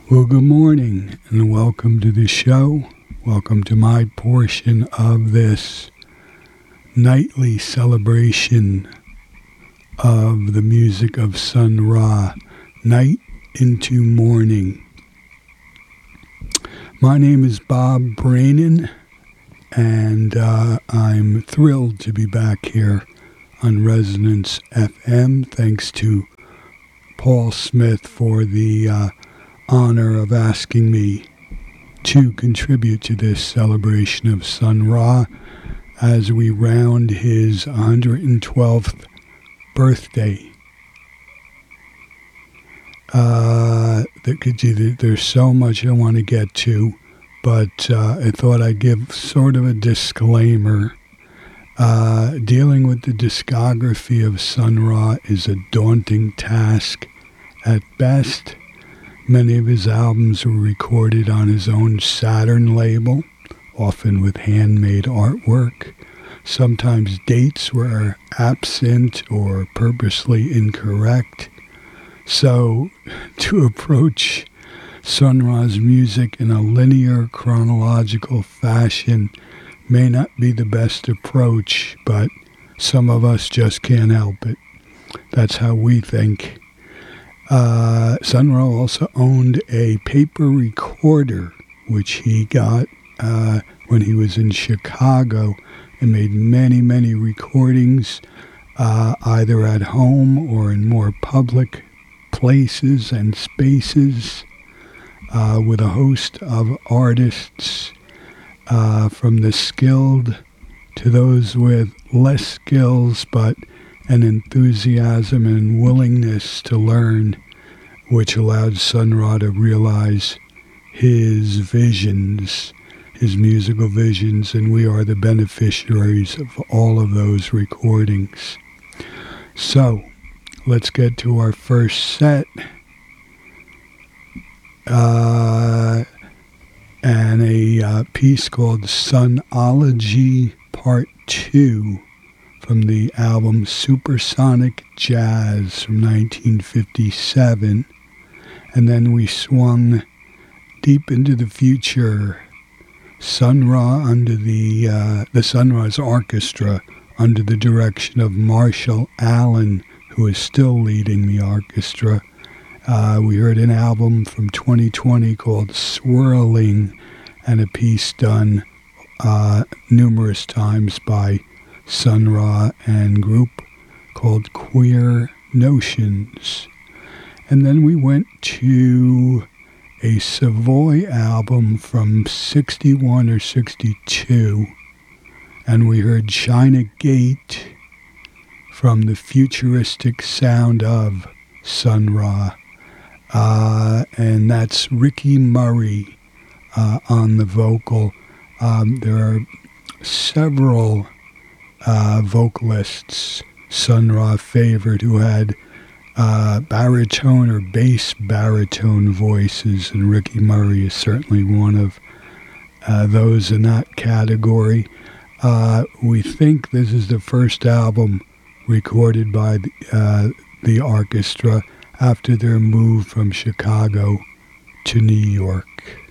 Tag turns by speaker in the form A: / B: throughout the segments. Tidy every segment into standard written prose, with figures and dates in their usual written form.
A: Well, good morning and welcome to the show. Welcome to my portion of this nightly celebration of the music of Sun Ra, night into morning. My name is Bob Brainin, and I'm thrilled to be back here on Resonance FM. Thanks to Paul Smith for the honor of asking me to contribute to this celebration of Sun Ra as we round his 112th birthday. There's so much I want to get to, but I thought I'd give sort of a disclaimer. Dealing with the discography of Sun Ra is a daunting task at best. Many of his albums were recorded on his own Saturn label, often with handmade artwork. Sometimes dates were absent or purposely incorrect. So, to approach Sun Ra's music in a linear, chronological fashion may not be the best approach, but some of us just can't help it. That's how we think. Sun Ra also owned a paper recorder, which he got when he was in Chicago, and made many, many recordings, either at home or in more public places and spaces, with a host of artists, from the skilled to those with less skills, but an enthusiasm and willingness to learn, which allowed Sun Ra to realize his visions, his musical visions, and we are the beneficiaries of all of those recordings. So, let's get to our first set. And a piece called Sunology Part 2 from the album Supersonic Jazz from 1957. And then we swung deep into the future. Sun Ra under the Sun Ra's orchestra under the direction of Marshall Allen, who is still leading the orchestra. We heard an album from 2020 called Swirling, and a piece done numerous times by Sun Ra and group called Queer Notions. And then we went to a Savoy album from 61 or 62, and we heard China Gate from the futuristic sound of Sun Ra. And that's Ricky Murray on the vocal. There are several vocalists Sun Ra favored who had baritone or bass baritone voices, and Ricky Murray is certainly one of those in that category. We think this is the first album recorded by the orchestra after their move from Chicago to New York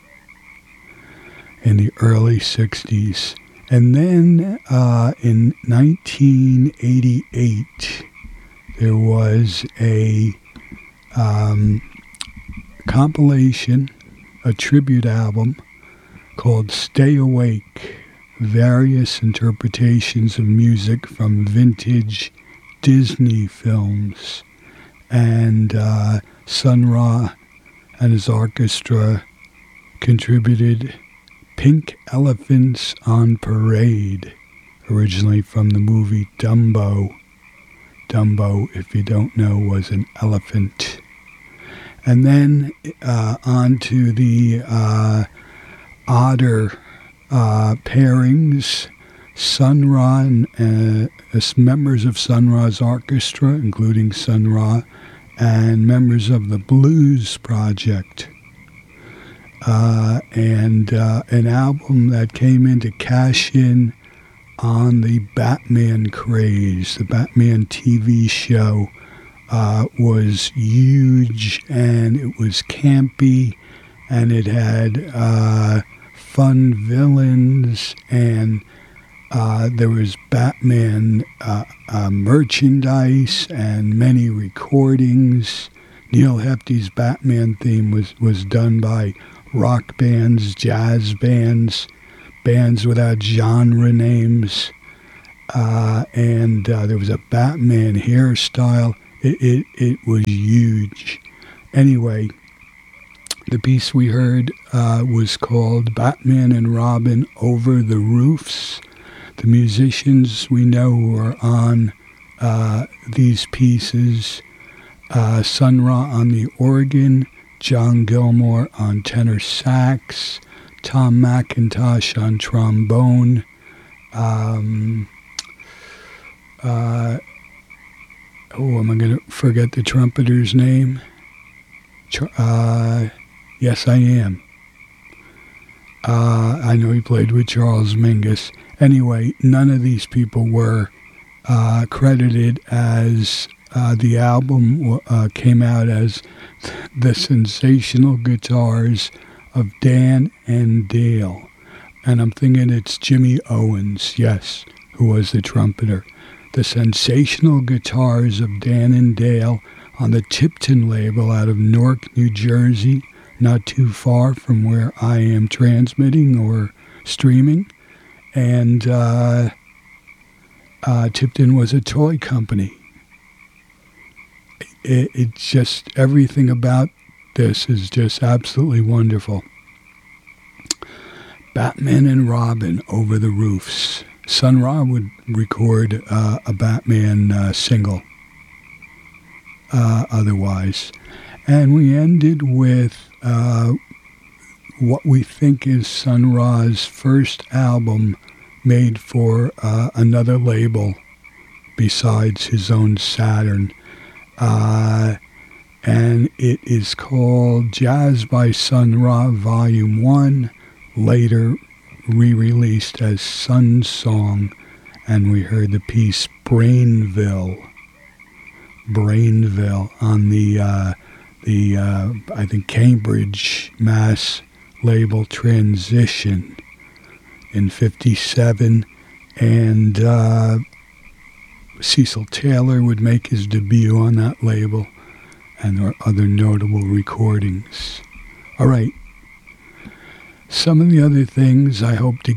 A: in the early 60s. And then in 1988, there was a compilation, a tribute album called Stay Awake, various interpretations of music from vintage Disney films. And Sun Ra and his orchestra contributed Pink Elephants on Parade, originally from the movie Dumbo. Dumbo, if you don't know, was an elephant. And then on to the odder pairings. Sun Ra and members of Sun Ra's orchestra, including Sun Ra, and members of the Blues Project. And an album that came in to cash in on the Batman craze. The Batman TV show was huge, and it was campy, and it had fun villains, and there was Batman merchandise and many recordings. Neil Hefti's Batman theme was done by rock bands, jazz bands, bands without genre names, and there was a Batman hairstyle. It was huge. Anyway, the piece we heard was called Batman and Robin Over the Roofs. The musicians we know who are on these pieces, Sun Ra on the organ, John Gilmore on tenor sax, Tom McIntosh on trombone, am I going to forget the trumpeter's name? Yes, I am. I know he played with Charles Mingus. Anyway, none of these people were credited as the album came out as The Sensational Guitars of Dan and Dale. And I'm thinking it's Jimmy Owens, yes, who was the trumpeter. The Sensational Guitars of Dan and Dale on the Tipton label out of Newark, New Jersey, not too far from where I am transmitting or streaming. And Tipton was a toy company. It's just, everything about this is just absolutely wonderful. Batman and Robin Over the Roofs. Sun Ra would record a Batman single otherwise. And we ended with what we think is Sun Ra's first album made for another label besides his own Saturn. And it is called Jazz by Sun Ra Volume 1, later re-released as Sun Song, and we heard the piece Brainville on the I think Cambridge, Mass label Transition in 57, and Cecil Taylor would make his debut on that label, and there are other notable recordings. All right. Some of the other things I hope to